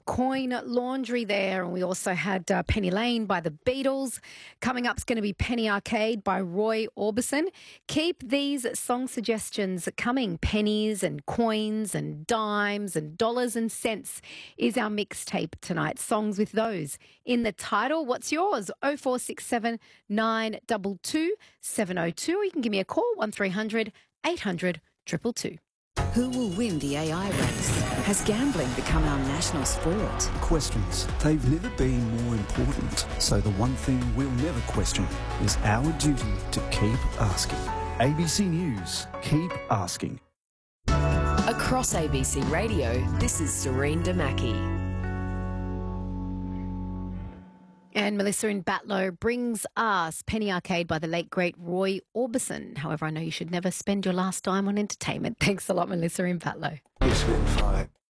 Coin Laundry there. And we also had Penny Lane by the Beatles. Coming up is going to be Penny Arcade by Roy Orbison. Keep these song suggestions coming. Pennies and coins and dimes and dollars and cents is our mixtape tonight. Songs with those in the title. What's yours? 0467 922 702. Or you can give me a call, 1300 800 222. Who will win the AI race? Has gambling become our national sport? Questions. They've never been more important. So the one thing we'll never question is our duty to keep asking. ABC News. Keep asking. Across ABC Radio, this is Serene Damaki. And Melissa in Batlow brings us Penny Arcade by the late, great Roy Orbison. However, I know you should never spend your last dime on entertainment. Thanks a lot, Melissa in Batlow. It's been fine.